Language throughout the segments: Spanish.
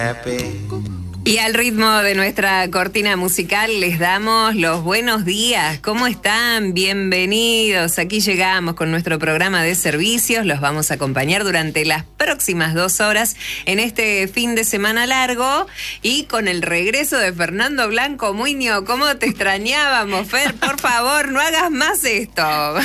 Y al ritmo de nuestra cortina musical les damos los buenos días. ¿Cómo están? Bienvenidos. Aquí llegamos con nuestro programa de servicios. Los vamos a acompañar durante las próximas 2 horas en este fin de semana largo y con el regreso de Fernando Blanco Muñoz. ¿Cómo te extrañábamos, Fer? Por favor, no hagas más esto.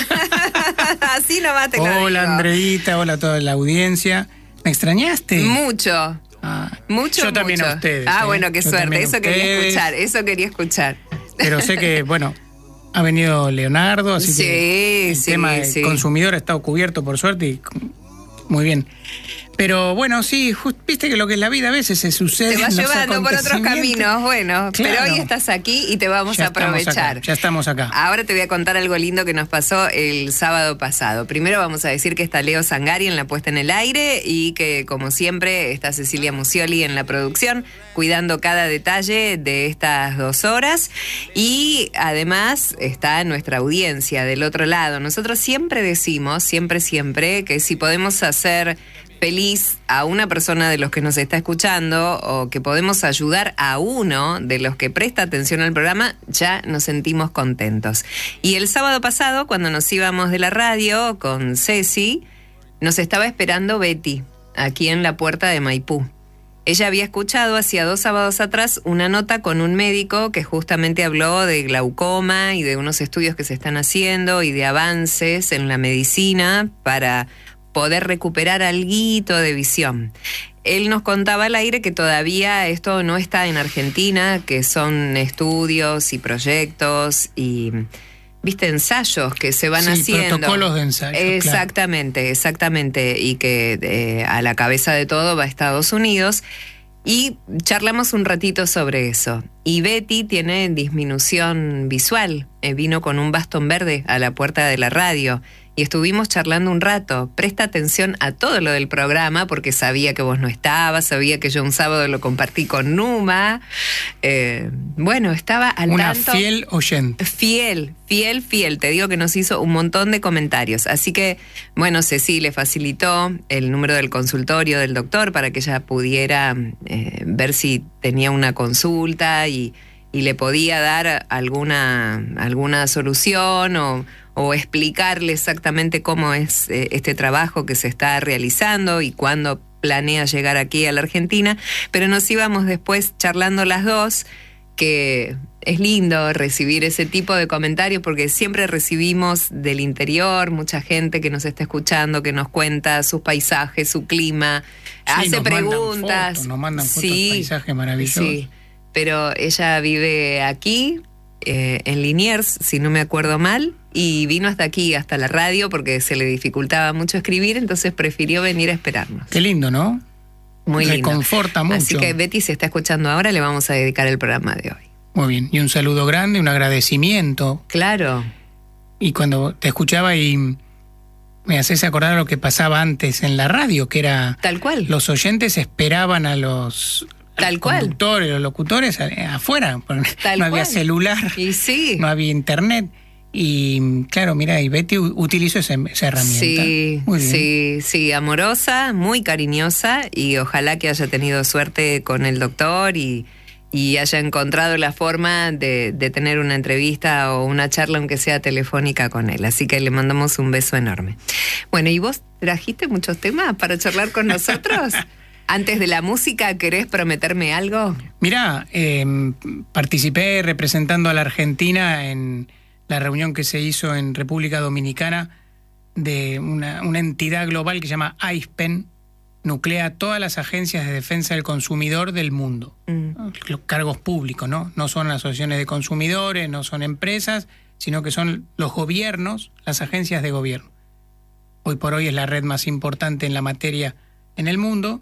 Así nomás te lo digo. Hola, Andreita. Hola a toda la audiencia. ¿Me extrañaste? Mucho. Mucho, yo también mucho. A ustedes. Bueno, qué yo suerte. Eso quería escuchar. Pero sé que, bueno, ha venido Leonardo, así que el tema del consumidor ha estado cubierto, por suerte, y muy bien. Pero bueno, sí, viste que lo que es la vida a veces se sucede. Te va llevando por otros caminos, bueno, claro. Pero hoy estás aquí y te vamos a aprovechar. Ya estamos acá. Ahora te voy a contar algo lindo que nos pasó el sábado pasado. Primero vamos a decir que está Leo Sangari en la puesta en el aire y que, como siempre, está Cecilia Musioli en la producción, cuidando cada detalle de estas 2 horas. Y además está nuestra audiencia del otro lado. Nosotros siempre decimos, siempre, que si podemos hacer feliz a una persona de los que nos está escuchando o que podemos ayudar a uno de los que presta atención al programa, ya nos sentimos contentos. Y el sábado pasado, cuando nos íbamos de la radio con Ceci, nos estaba esperando Betty, aquí en la puerta de Maipú. Ella había escuchado hacía 2 sábados atrás una nota con un médico que justamente habló de glaucoma y de unos estudios que se están haciendo y de avances en la medicina para poder recuperar alguito de visión. Él nos contaba al aire que todavía esto no está en Argentina, que son estudios y proyectos y, ensayos que se van haciendo. Protocolos de ensayo. Exactamente. Y que a la cabeza de todo va a Estados Unidos. Y charlamos un ratito sobre eso. Y Betty tiene disminución visual. Vino con un bastón verde a la puerta de la radio. Y estuvimos charlando un rato. Presta atención a todo lo del programa porque sabía que vos no estabas, sabía que yo un sábado lo compartí con Numa. Estaba al tanto. Una fiel oyente. Fiel. Te digo que nos hizo un montón de comentarios. Así que, Ceci le facilitó el número del consultorio del doctor para que ella pudiera ver si tenía una consulta y le podía dar alguna solución o explicarle exactamente cómo es este trabajo que se está realizando y cuándo planea llegar aquí a la Argentina. Pero nos íbamos después charlando las dos, que es lindo recibir ese tipo de comentarios porque siempre recibimos del interior mucha gente que nos está escuchando, que nos cuenta sus paisajes, su clima, hace preguntas. Nos mandan fotos, paisajes maravillosos. Sí, pero ella vive aquí, en Liniers, si no me acuerdo mal, y vino hasta aquí, hasta la radio, porque se le dificultaba mucho escribir, entonces prefirió venir a esperarnos. Qué lindo, ¿no? Muy lindo. Reconforta mucho. Así que Betty, si está escuchando ahora, le vamos a dedicar el programa de hoy. Muy bien, y un saludo grande, un agradecimiento. Claro. Y cuando te escuchaba y me haces acordar a lo que pasaba antes en la radio, que era... Tal cual. Los oyentes esperaban a los... Tal cual. Conductores, los locutores afuera. Tal no había cual. celular, y sí. no había internet. Y claro, mira, y Betty utilizó esa herramienta. Sí, muy bien. Sí, amorosa, muy cariñosa, y ojalá que haya tenido suerte con el doctor y haya encontrado la forma de tener una entrevista o una charla, aunque sea telefónica, con él. Así que le mandamos un beso enorme. Bueno, ¿y vos trajiste muchos temas para charlar con nosotros? Antes de la música, ¿querés prometerme algo? Mirá, participé representando a la Argentina en la reunión que se hizo en República Dominicana de una entidad global que se llama ISPEN, nuclea todas las agencias de defensa del consumidor del mundo. Los cargos públicos, ¿no? No son asociaciones de consumidores, no son empresas, sino que son los gobiernos, las agencias de gobierno. Hoy por hoy es la red más importante en la materia en el mundo.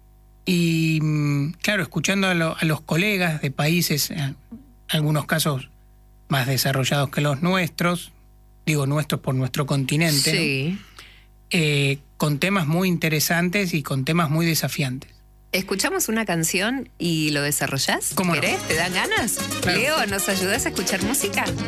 Y claro, escuchando a los colegas de países, en algunos casos más desarrollados que los nuestros, digo nuestros por nuestro continente, sí, ¿no? Con temas muy interesantes y con temas muy desafiantes. ¿Escuchamos una canción y lo desarrollás? ¿Cómo no? ¿Querés? ¿Te dan ganas? Claro. Leo, ¿nos ayudás a escuchar música?